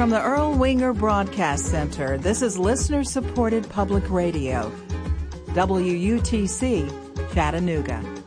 From the Earl Winger Broadcast Center, this is listener-supported public radio. WUTC, Chattanooga.